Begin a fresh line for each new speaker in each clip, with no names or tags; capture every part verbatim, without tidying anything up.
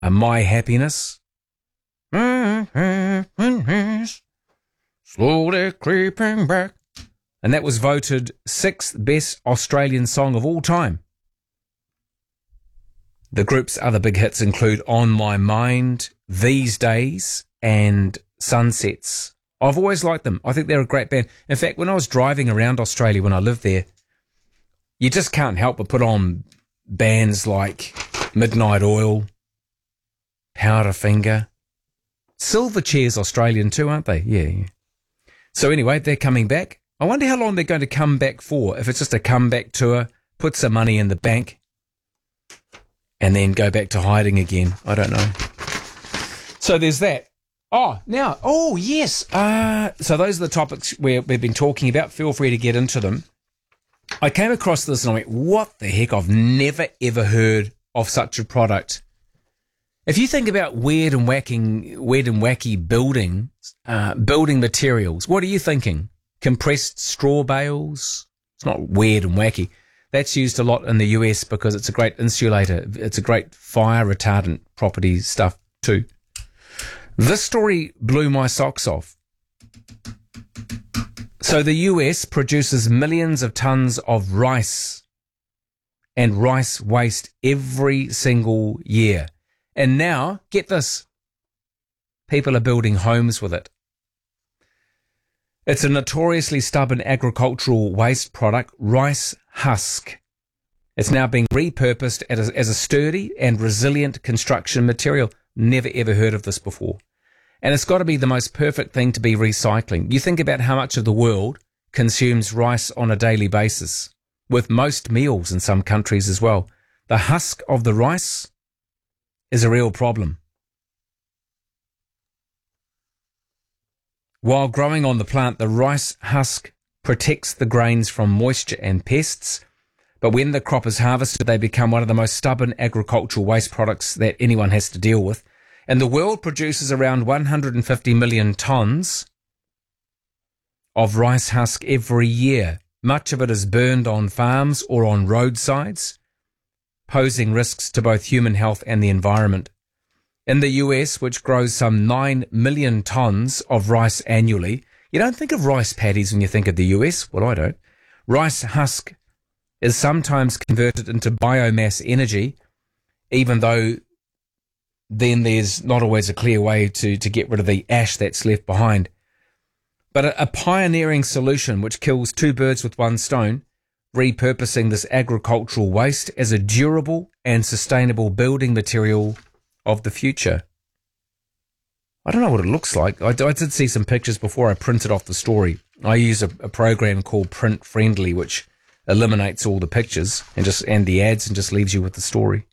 a My Happiness. Slowly creeping back. And that was voted sixth best Australian song of all time. The group's other big hits include On My Mind, These Days, and Sunsets. I've always liked them. I think they're a great band. In fact, when I was driving around Australia when I lived there, you just can't help but put on bands like Midnight Oil, Powderfinger. Silverchair's Australian too, aren't they? Yeah, yeah. So anyway, they're coming back. I wonder how long they're going to come back for. If it's just a comeback tour, put some money in the bank, and then go back to hiding again. I don't know. So there's that. Oh, now, oh, yes. Uh, so those are the topics where we've been talking about. Feel free to get into them. I came across this and I went, what the heck? I've never, ever heard of such a product. If you think about weird and wacky, weird and wacky building, uh, building materials, what are you thinking? Compressed straw bales? It's not weird and wacky. That's used a lot in the U S because it's a great insulator. It's a great fire retardant property stuff too. This story blew my socks off. So the U S produces millions of tons of rice and rice waste every single year. And now, get this, people are building homes with it. It's a notoriously stubborn agricultural waste product, rice husk. It's now being repurposed as a, as a sturdy and resilient construction material. Never ever heard of this before. And it's got to be the most perfect thing to be recycling. You think about how much of the world consumes rice on a daily basis, with most meals in some countries as well. The husk of the rice is a real problem. While growing on the plant, the rice husk protects the grains from moisture and pests, but when the crop is harvested, they become one of the most stubborn agricultural waste products that anyone has to deal with. And the world produces around one hundred fifty million tonnes of rice husk every year. Much of it is burned on farms or on roadsides, posing risks to both human health and the environment. In the U S, which grows some nine million tonnes of rice annually, you don't think of rice paddies when you think of the U S. Well, I don't. Rice husk is sometimes converted into biomass energy, even though then there's not always a clear way to, to get rid of the ash that's left behind. But a, a pioneering solution which kills two birds with one stone, repurposing this agricultural waste as a durable and sustainable building material of the future. I don't know what it looks like. I, I did see some pictures before I printed off the story. I use a, a program called Print Friendly, which eliminates all the pictures and just and the ads and just leaves you with the story.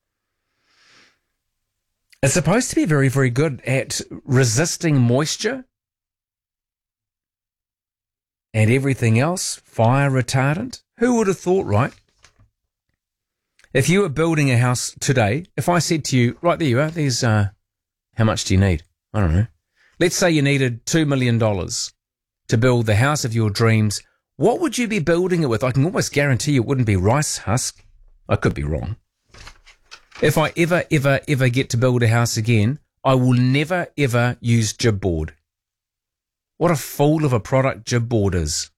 It's supposed to be very, very good at resisting moisture and everything else, fire retardant. Who would have thought, right? If you were building a house today, if I said to you, right, there you are, there's, uh, how much do you need? I don't know. Let's say you needed two million dollars to build the house of your dreams. What would you be building it with? I can almost guarantee you it wouldn't be rice husk. I could be wrong. If I ever, ever, ever get to build a house again, I will never, ever use Gibboard. What a fool of a product Gibboard is.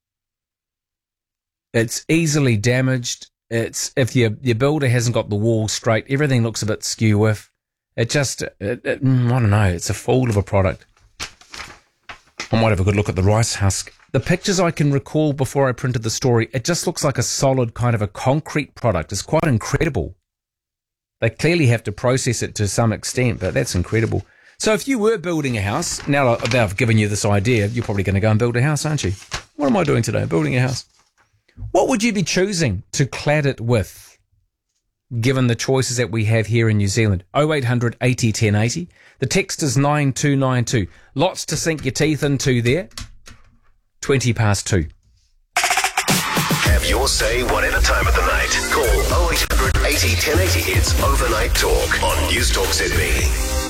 It's easily damaged. It's if your your builder hasn't got the wall straight, everything looks a bit skew-with. It just, it, it, I don't know, it's a fool of a product. I might have a good look at the rice husk. The pictures I can recall before I printed the story, it just looks like a solid kind of a concrete product. It's quite incredible. They clearly have to process it to some extent, but that's incredible. So if you were building a house, now that I've given you this idea, you're probably going to go and build a house, aren't you? What am I doing today? Building a house. What would you be choosing to clad it with, given the choices that we have here in New Zealand? oh eight hundred eighty ten eighty. The text is nine two nine two. Lots to sink your teeth into there. twenty past two.
Have your say whatever time of the night. Call oh eight hundred eighty ten eighty. It's Overnight Talk on News Talk Sydney.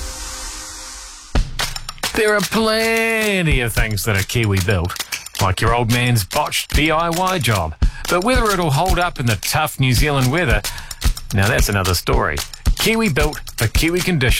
There are plenty of things that are Kiwi built, like your old man's botched D I Y job. But whether it'll hold up in the tough New Zealand weather, now that's another story. Kiwi built for Kiwi conditions.